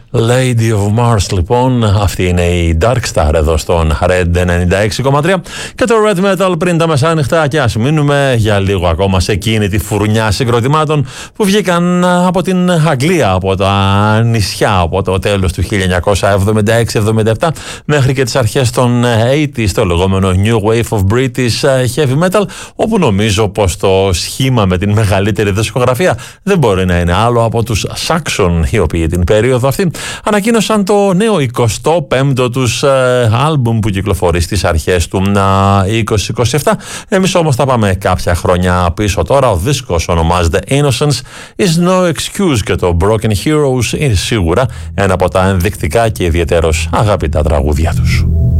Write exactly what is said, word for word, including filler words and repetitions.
Lady of Mars, λοιπόν, αυτή είναι η Dark Star εδώ στον Red ενενήντα έξι κόμμα τρία και το Red Metal πριν τα μεσάνυχτα. Και ας μείνουμε για λίγο ακόμα σε εκείνη τη φουρνιά συγκροτημάτων που βγήκαν από την Αγγλία, από τα νησιά, από το τέλος του χίλια εννιακόσια εβδομήντα έξι εβδομήντα επτά μέχρι και τις αρχές των ογδόντα, το λεγόμενο New Wave of British Heavy Metal, όπου νομίζω πως το σχήμα με την μεγαλύτερη δισκογραφία δεν μπορεί να είναι άλλο από τους Saxon, οι οποίοι την περίοδο αυτή ανακοίνωσαν το νέο εικοστό πέμπτο τους ε, άλμπουμ που κυκλοφορεί στις αρχές του ε, είκοσι είκοσι επτά. Εμείς όμως θα πάμε κάποια χρόνια πίσω τώρα. Ο δίσκος ονομάζεται Innocence is no excuse και το Broken Heroes είναι σίγουρα ένα από τα ενδεικτικά και ιδιαίτερως αγαπητά τραγούδια τους.